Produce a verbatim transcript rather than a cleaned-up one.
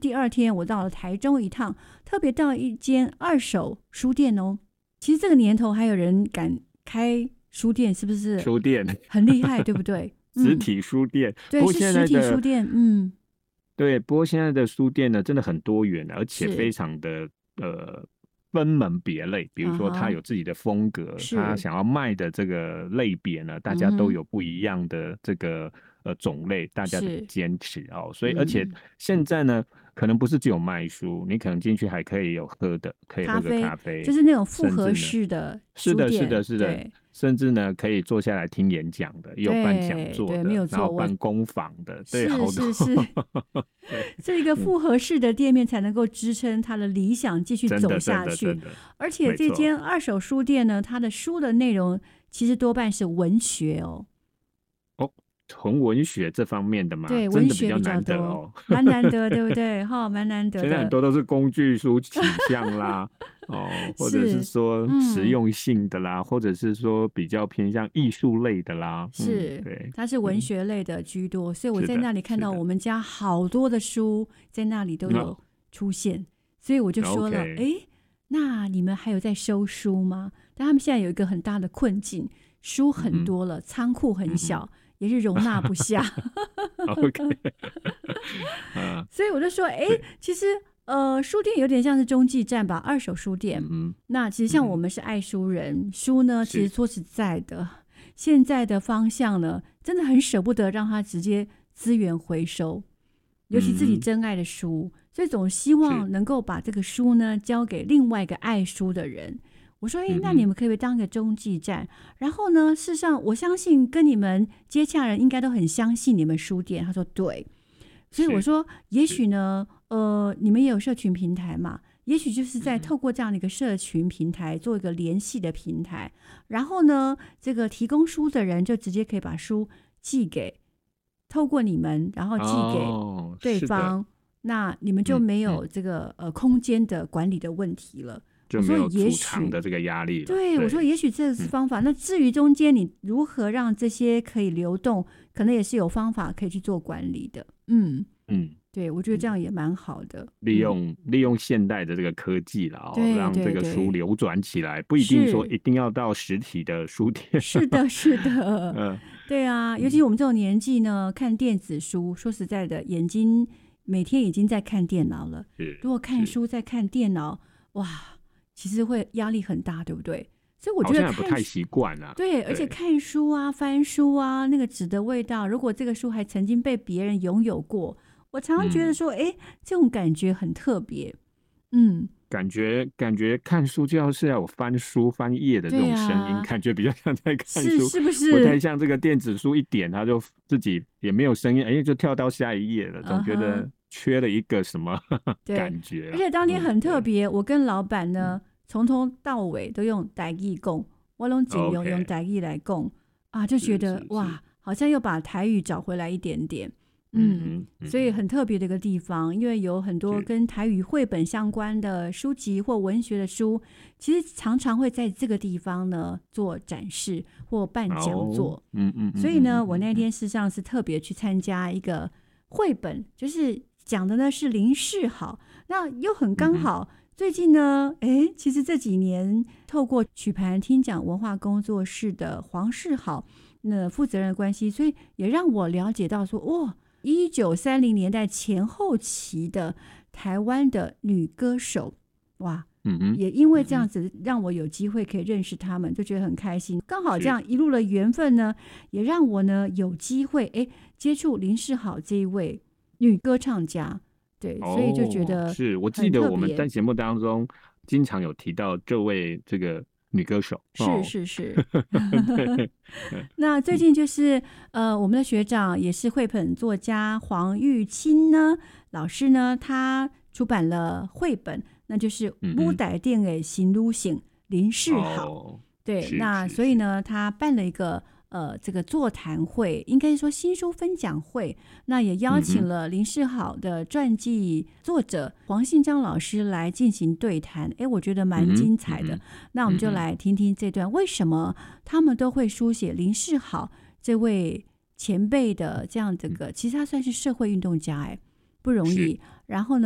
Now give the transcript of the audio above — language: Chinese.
第二天我到了台中一趟，特别到一间二手书店哦。其实这个年头还有人敢开书店，是不是书店很厉害对不对？ 实体书店、嗯、 对，是实体书店。嗯， 对，不过现在的书店呢真的很多元，而且非常的呃分门别类，比如说他有自己的风格，他、uh-huh. 想要卖的这个类别呢，大家都有不一样的这个呃种类，大家的坚持哦。所以而且现在呢，可能不是只有卖书，你可能进去还可以有喝的，可以喝个咖啡， 就是那种复合式的书店， 是的，是的，是的。甚至呢，可以坐下来听演讲的，也有办讲座的，然后办工坊的，对，好多是是是，这一个复合式的店面才能够支撑他的理想继续走下去。而且这间二手书店呢，它的书的内容其实多半是文学哦。 哦，纯文学这方面的嘛， 对， 真的比较难得哦， 蛮难得，对不对？哈、哦，蛮难得的。 现在很多都是工具书倾向啦。哦，或者是说实用性的啦、嗯、或者是说比较偏向艺术类的啦， 是、嗯、 对， 它是文学类的居多、嗯、所以我在那里看到我们家好多的书在那里都有出现、嗯、所以我就说了，哎、okay ，那你们还有在收书吗？但他们现在有一个很大的困境，书很多了、嗯、仓库很小、嗯、也是容纳不下 OK 所以我就说，哎，其实呃，书店有点像是中继站吧，二手书店。嗯，那其实像我们是爱书人，嗯、书呢，其实说实在的，现在的方向呢，真的很舍不得让它直接资源回收，尤其自己真爱的书，嗯、所以总希望能够把这个书呢交给另外一个爱书的人。我说，哎，那你们可不可以当一个中继站？嗯、然后呢，事实上，我相信跟你们接洽人应该都很相信你们书店。他说对，所以我说，也许呢。呃，你们也有社群平台嘛？也许就是在透过这样的一个社群平台做一个联系的平台，然后呢，这个提供书的人就直接可以把书寄给，透过你们，然后寄给对方，哦、那你们就没有这个、嗯、呃空间的管理的问题了。 就没有储藏的这个压力了。 对，对我说也许这是方法、嗯。那至于中间你如何让这些可以流动，可能也是有方法可以去做管理的。嗯嗯。对，我觉得这样也蛮好的， 利用、嗯、利用现代的这个科技啦、哦，让这个书流转起来，不一定说一定要到实体的书店。 是的，是的，嗯，对啊，尤其我们这种年纪呢，看电子书，说实在的，眼睛每天已经在看电脑了，如果看书再看电脑，哇，其实会压力很大，对不对？所以我觉得看不太习惯啊。 对，而且看书啊、翻书啊，那个纸的味道，如果这个书还曾经被别人拥有过。我常常觉得说，哎、嗯，这种感觉很特别，嗯， 感觉感觉看书就要是要有翻书翻页的这种声音、啊，感觉比较像在看书， 是是不是？ 不太像这个电子书一点，它就自己也没有声音，哎，就跳到下一页了，总觉得缺了一个什么、uh-huh. 感觉、啊。 而且当天很特别、嗯，我跟老板呢，从、嗯、头到尾都用台语讲，我都尽量用台语来讲啊，就觉得哇，好像又把台语找回来一点点。嗯，所以很特别的一个地方，因为有很多跟台语绘本相关的书籍或文学的书，其实常常会在这个地方呢做展示或办讲座。哦、嗯嗯，所以呢，我那天事实上是特别去参加一个绘本，就是讲的呢是林世好，那又很刚好。嗯最近呢，哎，其实这几年透过曲盘听讲文化工作室的黄世好那负责人的关系，所以也让我了解到说，哇。一九三零年代前后期的台湾的女歌手，哇，嗯、也因为这样子让我有机会可以认识他们，就觉得很开心。刚好这样一路的缘分呢，也让我呢有机会哎接触林世好这一位女歌唱家，对，哦、所以就觉得是我记得我们在节目当中经常有提到这位这个。女歌手是是是那最近就是呃，我们的学长也是绘本作家黄玉清呢老师呢，他出版了绘本，那就是舞台顶的新女性林世好、哦、对，那所以呢他办了一个呃，这个座谈会，应该说新书分享会，那也邀请了林世好的传记作者黄信章老师来进行对谈，哎，我觉得蛮精彩的、嗯嗯、那我们就来听听这段为什么他们都会书写林世好这位前辈的这样这个，其实他算是社会运动家，哎，不容易，然后呢